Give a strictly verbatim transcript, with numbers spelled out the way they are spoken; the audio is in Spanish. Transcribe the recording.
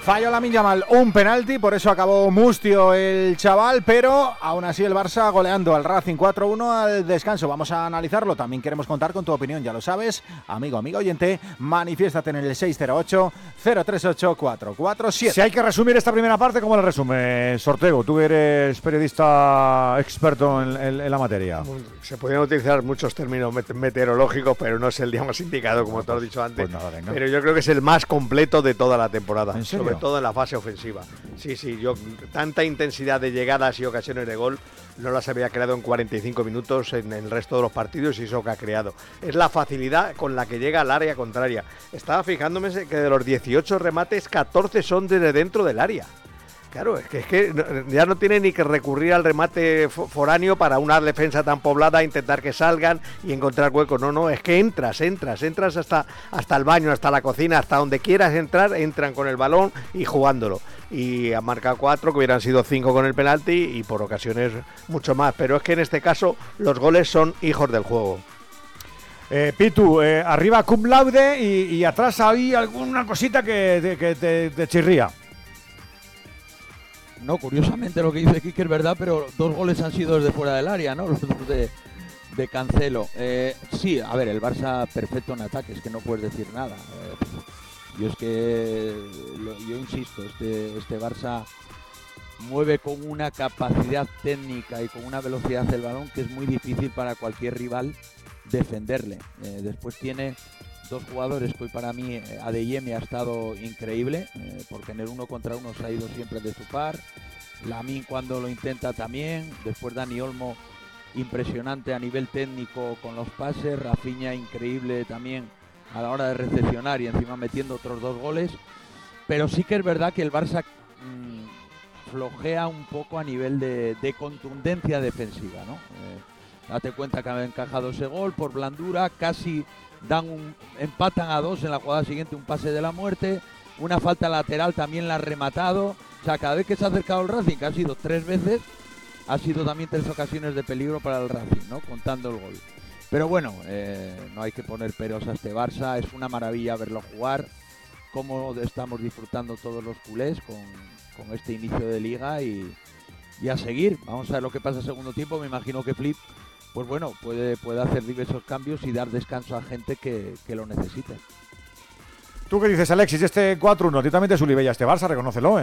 Falló Lamine Yamal un penalti, por eso acabó mustio el chaval, pero aún así el Barça goleando al Racing cuatro uno al descanso. Vamos a analizarlo, también queremos contar con tu opinión, ya lo sabes, amigo, amigo oyente, manifiéstate en el seis cero ocho, cero tres ocho, cuatro cuatro siete. Si hay que resumir esta primera parte, ¿cómo la resume, Ortego? Tú eres periodista experto en, en, en la materia. Se podrían utilizar muchos términos meteorológicos, pero no es el día más indicado, como tú has dicho antes. Pues nada, pero yo creo que es el más completo de toda la temporada. ¿En serio? Sobre todo en la fase ofensiva. Sí, sí, yo tanta intensidad de llegadas y ocasiones de gol no las había creado en cuarenta y cinco minutos en el resto de los partidos y eso que ha creado. Es la facilidad con la que llega al área contraria. Estaba fijándome que de los dieciocho remates, catorce son desde dentro del área. Claro, es que, es que ya no tiene ni que recurrir al remate foráneo para una defensa tan poblada, intentar que salgan y encontrar huecos. No, no, es que entras, entras, entras hasta, hasta el baño, hasta la cocina, hasta donde quieras entrar, entran con el balón y jugándolo. Y han marcado cuatro, que hubieran sido cinco con el penalti y por ocasiones mucho más. Pero es que en este caso los goles son hijos del juego. Eh, Pitu, eh, arriba cum laude y, y atrás hay alguna cosita que, que, que te, te chirría. No, curiosamente lo que dice Quique es verdad, pero dos goles han sido desde fuera del área, ¿no? Los dos de, de Cancelo. Eh, sí, a ver, el Barça perfecto en ataque, es que no puedes decir nada. Eh, yo es que, lo, yo insisto, este, este Barça mueve con una capacidad técnica y con una velocidad del balón que es muy difícil para cualquier rival defenderle. Eh, después tiene dos jugadores que hoy para mí, Adeyemi ha estado increíble, eh, porque en el uno contra uno se ha ido siempre de su par. Lamine cuando lo intenta también. Después Dani Olmo, impresionante a nivel técnico con los pases. Rafinha increíble también a la hora de recepcionar y encima metiendo otros dos goles. Pero sí que es verdad que el Barça mmm, flojea un poco a nivel de, de contundencia defensiva, ¿no? Eh, date cuenta que han encajado ese gol por blandura, casi dan un, empatan a dos en la jugada siguiente, un pase de la muerte, una falta lateral también la ha rematado. O sea, cada vez que se ha acercado el Racing, que ha sido tres veces, ha sido también tres ocasiones de peligro para el Racing, ¿no? Contando el gol. Pero bueno, eh, no hay que poner peros a este Barça, es una maravilla verlo jugar, cómo estamos disfrutando todos los culés con, con este inicio de liga y, y a seguir. Vamos a ver lo que pasa el segundo tiempo, me imagino que Flip, pues bueno, puede, puede hacer diversos cambios y dar descanso a gente que, que lo necesite. ¿Tú qué dices, Alexis? Este cuatro uno, a ti también te sulibella este Barça, reconócelo, ¿eh?